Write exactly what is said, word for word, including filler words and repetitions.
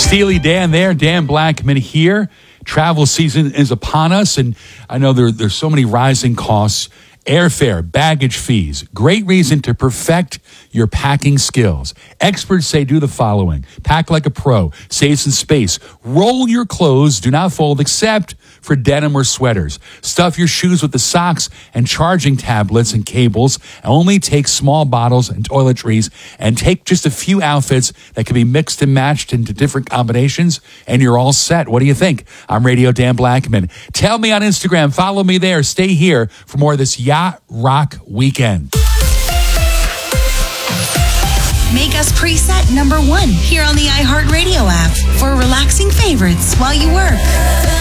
Steely Dan there, Dan Blackman here. Travel season is upon us, and I know there, there's so many rising costs. Airfare, baggage fees, great reason to perfect your packing skills. Experts say do the following. Pack like a pro, save some space. Roll your clothes, do not fold except for denim or sweaters. Stuff your shoes with the socks and charging tablets and cables. Only take small bottles and toiletries, and take just a few outfits that can be mixed and matched into different combinations, and you're all set. What do you think? I'm Radio Dan Blackman. Tell me on Instagram. Follow me there. Stay here for more of this Yacht Rock Weekend. Make us preset number one here on the iHeartRadio app for relaxing favorites while you work.